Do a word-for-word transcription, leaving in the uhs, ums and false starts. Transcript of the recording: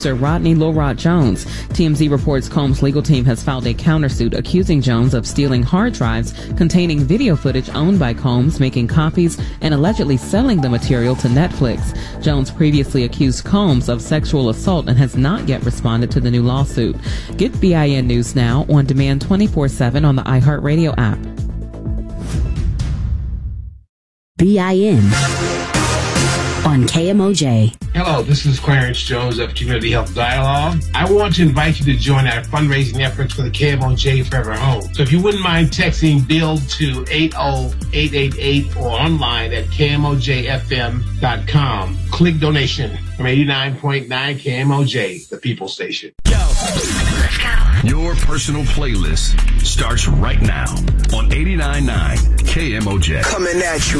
Rodney Lil Rod Jones. T M Z reports Combs' legal team has filed a countersuit accusing Jones of stealing hard drives containing video footage owned by Combs, making copies, and allegedly selling the material to Netflix. Jones previously accused Combs of sexual assault and has not yet responded to the new lawsuit. Get B I N News Now on demand twenty-four seven on the iHeartRadio app. B I N on K M O J. Hello, this is Clarence Jones of Community Health Dialogue. I want to invite you to join our fundraising efforts for the K M O J Forever Home. So if you wouldn't mind texting BUILD to eight oh eight eight eight or online at K M O J F M dot com. Click donation from eighty-nine point nine K M O J, the People Station. Yo. Let's go. Your personal playlist starts right now on eighty-nine point nine K M O J. Coming at you